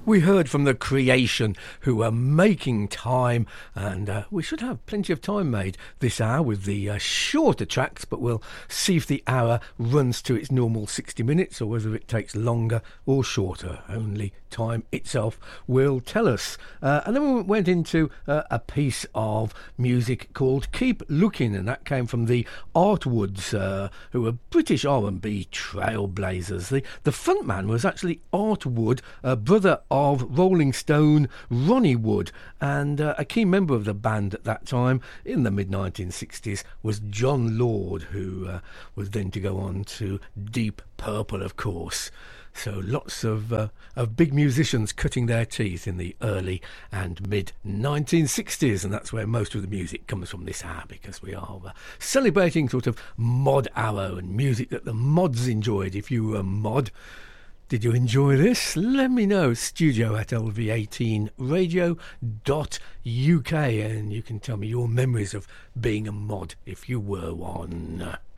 We heard from The Creation, who are making time, and we should have plenty of time made this hour with the shorter tracks, but we'll see if the hour runs to its normal 60 minutes or whether it takes longer or shorter. Only time itself will tell us. And then we went into a piece of music called Keep Looking, and that came from the Artwoods, who are British R&B trailblazers. The frontman was actually Art Wood, brother of Rolling Stone Ronnie Wood, and a key member of the band at that time in the mid-1960s was John Lord, who was then to go on to Deep Purple, of course. So lots of big musicians cutting their teeth in the early and mid-1960s, and that's where most of the music comes from this hour, because we are celebrating sort of mod hour and music that the mods enjoyed. If you were a mod, did you enjoy this? Let me know. studio@lv18radio.uk, and you can tell me your memories of being a mod if you were one.